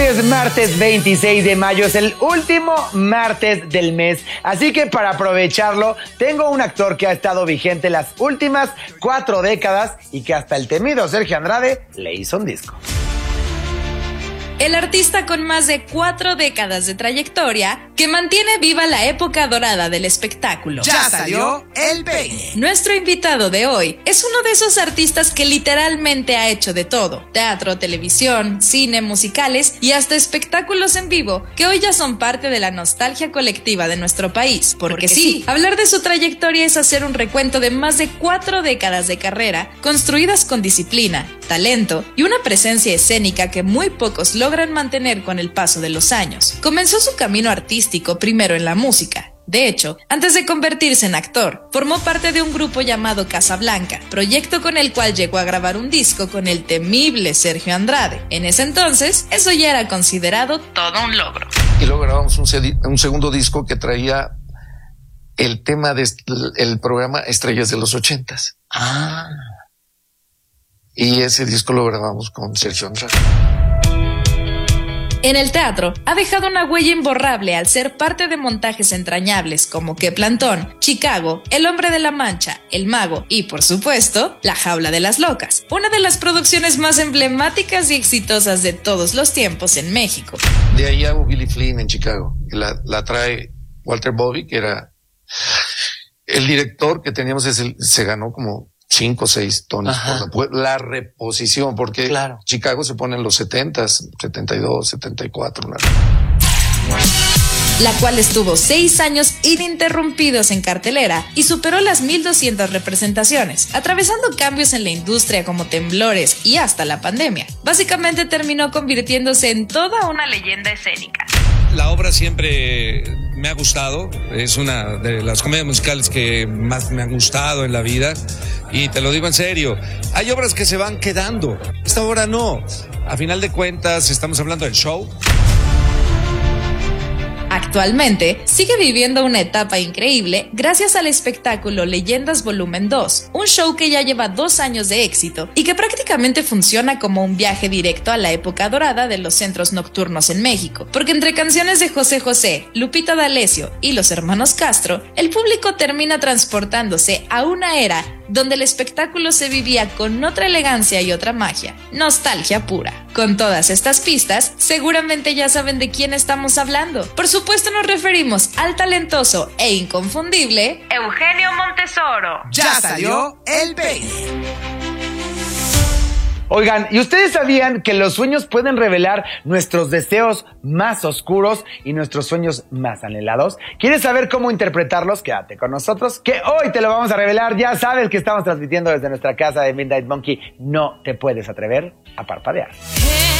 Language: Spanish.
es martes 26 de mayo, es el último martes del mes, así que para aprovecharlo, tengo un actor que ha estado vigente las últimas 4 décadas y que hasta el temido Sergio Andrade le hizo un disco. El artista con más de 4 décadas de trayectoria que mantiene viva la época dorada del espectáculo. Ya salió el peine. Nuestro invitado de hoy es uno de esos artistas que literalmente ha hecho de todo: teatro, televisión, cine, musicales y hasta espectáculos en vivo que hoy ya son parte de la nostalgia colectiva de nuestro país. Porque sí, hablar de su trayectoria es hacer un recuento de más de 4 décadas de carrera construidas con disciplina, talento y una presencia escénica que muy pocos logran mantener con el paso de los años. Comenzó su camino artístico primero en la música. De hecho, antes de convertirse en actor, formó parte de un grupo llamado Casablanca, proyecto con el cual llegó a grabar un disco con el temible Sergio Andrade. En ese entonces, eso ya era considerado todo un logro. Y luego grabamos un segundo disco que traía el tema del programa Estrellas de los 80s. Y ese disco lo grabamos con Sergio Andrade. En el teatro, ha dejado una huella imborrable al ser parte de montajes entrañables como Que Plantón, Chicago, El Hombre de la Mancha, El Mago y, por supuesto, La Jaula de las Locas, una de las producciones más emblemáticas y exitosas de todos los tiempos en México. De ahí hago Billy Flynn en Chicago. La trae Walter Bobby, que era el director que teníamos, se ganó como 5 o 6 tonos por la reposición, porque claro, Chicago se pone en los 70s, 72, 74. La cual estuvo 6 años ininterrumpidos en cartelera y superó las 1,200 representaciones, atravesando cambios en la industria como temblores y hasta la pandemia. Básicamente terminó convirtiéndose en toda una leyenda escénica. La obra siempre me ha gustado, es una de las comedias musicales que más me han gustado en la vida, y te lo digo en serio, hay obras que se van quedando, esta obra no. A final de cuentas estamos hablando del show. Actualmente sigue viviendo una etapa increíble gracias al espectáculo Leyendas Volumen 2, un show que ya lleva 2 años de éxito y que prácticamente funciona como un viaje directo a la época dorada de los centros nocturnos en México, porque entre canciones de José José, Lupita D'Alessio y los hermanos Castro, el público termina transportándose a una era donde el espectáculo se vivía con otra elegancia y otra magia, nostalgia pura. Con todas estas pistas, seguramente ya saben de quién estamos hablando. Por supuesto nos referimos al talentoso e inconfundible Eugenio Montesoro. Ya salió el peine. Oigan, ¿y ustedes sabían que los sueños pueden revelar nuestros deseos más oscuros y nuestros sueños más anhelados? ¿Quieres saber cómo interpretarlos? Quédate con nosotros, que hoy te lo vamos a revelar. Ya sabes que estamos transmitiendo desde nuestra casa de Midnight Monkey. No te puedes atrever a parpadear.